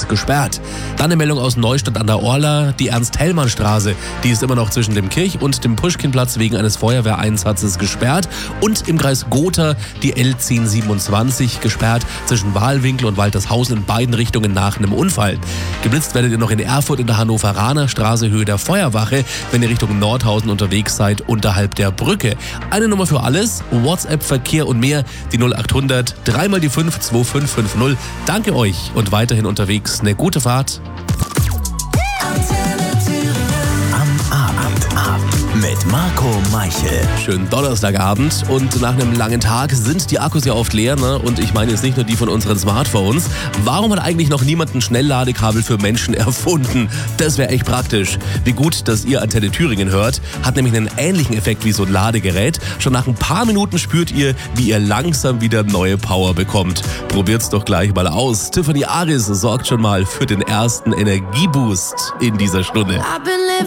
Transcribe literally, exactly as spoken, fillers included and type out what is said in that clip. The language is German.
ist gesperrt. Dann eine Meldung aus Neustadt an der Orla, die Ernst-Hellmann-Straße, die ist immer noch zwischen dem Kirch- und dem Puschkinplatz wegen eines Feuerwehreinsatzes gesperrt. Und im Kreis Gotha die L zehn siebenundzwanzig gesperrt zwischen Wahlwinkel und Waltershausen in beiden Richtungen nach einem Unfall. Geblitzt werdet ihr noch in Erfurt in der Hannoveraner Straße Höhe der Feuerwache, wenn ihr Richtung Nordhausen unterwegs seid, unterhalb der Brücke. Eine Nummer für alles, WhatsApp, Verkehr und mehr, die null acht hundert, dreimal die fünf, zwei fünf fünf null. Danke euch und weiterhin unterwegs eine gute Fahrt. Am Abend, Abend mit Marco Meichel. Schönen Donnerstagabend und nach einem langen Tag sind die Akkus ja oft leer, ne? Und ich meine jetzt nicht nur die von unseren Smartphones. Warum hat eigentlich noch niemand ein Schnellladekabel für Menschen erfunden? Das wäre echt praktisch. Wie gut, dass ihr Antenne Thüringen hört, hat nämlich einen ähnlichen Effekt wie so ein Ladegerät. Schon nach ein paar Minuten spürt ihr, wie ihr langsam wieder neue Power bekommt. Probiert's doch gleich mal aus. Tiffany Aris sorgt schon mal für den ersten Energieboost in dieser Stunde.